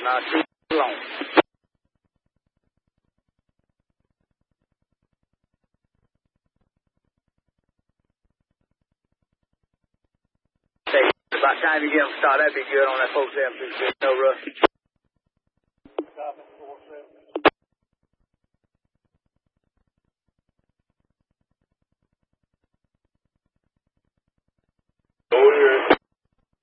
Not too long. Say, about time you get them started, that'd be good on that 476. No rush.